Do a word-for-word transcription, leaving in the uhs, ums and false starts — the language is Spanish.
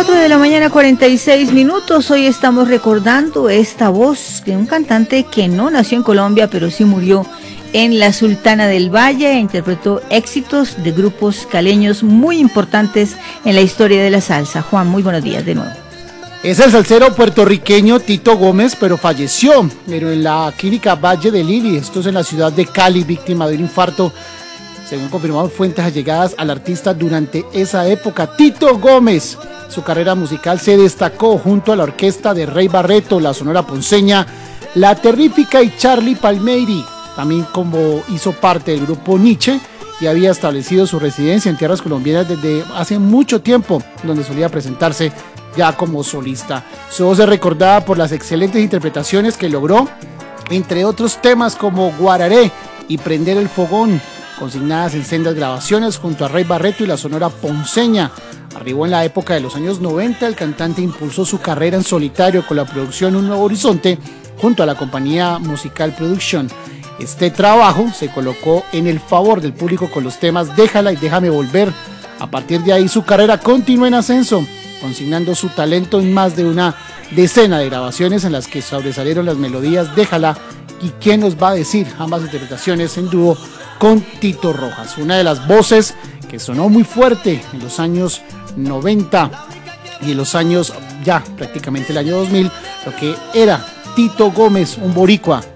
cuatro de la mañana, cuarenta y seis minutos. Hoy estamos recordando esta voz de un cantante que no nació en Colombia, pero sí murió en la Sultana del Valle e interpretó éxitos de grupos caleños muy importantes en la historia de la salsa. Juan, muy buenos días de nuevo. Es el salsero puertorriqueño Tito Gómez, pero falleció, pero en la clínica Valle de Lili, esto es en la ciudad de Cali, víctima de un infarto, según confirmaron fuentes allegadas al artista durante esa época. Tito Gómez, su carrera musical se destacó junto a la orquesta de Rey Barreto, la Sonora Ponceña, La Terrífica y Charlie Palmieri, también como hizo parte del grupo Nietzsche y había establecido su residencia en tierras colombianas desde hace mucho tiempo, donde solía presentarse ya como solista. Su voz es recordada por las excelentes interpretaciones que logró, entre otros temas como Guararé y Prender el Fogón, consignadas en sendas grabaciones junto a Rey Barreto y la Sonora Ponceña. Arribó en la época de los años noventa, el cantante impulsó su carrera en solitario con la producción Un Nuevo Horizonte junto a la compañía Musical Production. Este trabajo se colocó en el favor del público con los temas Déjala y Déjame Volver. A partir de ahí su carrera continuó en ascenso, consignando su talento en más de una decena de grabaciones en las que sobresalieron las melodías Déjala y ¿Quién nos va a decir?, ambas interpretaciones en dúo con Tito Rojas, una de las voces que sonó muy fuerte en los años noventa y en los años ya prácticamente el año dos mil, lo que era Tito Gómez, un boricua